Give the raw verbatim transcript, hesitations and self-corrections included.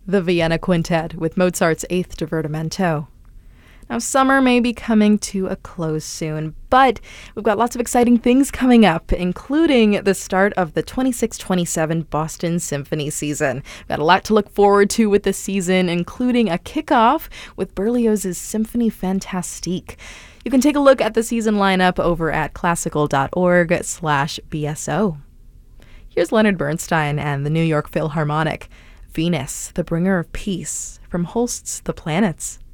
the Vienna Quintet with Mozart's Eighth Divertimento. Now, summer may be coming to a close soon, but we've got lots of exciting things coming up, including the start of the twenty-six twenty-seven Boston Symphony season. We've got a lot to look forward to with this season, including a kickoff with Berlioz's Symphonie Fantastique. You can take a look at the season lineup over at classical.org slash BSO. Here's Leonard Bernstein and the New York Philharmonic, Venus, the Bringer of Peace, from Holst's The Planets.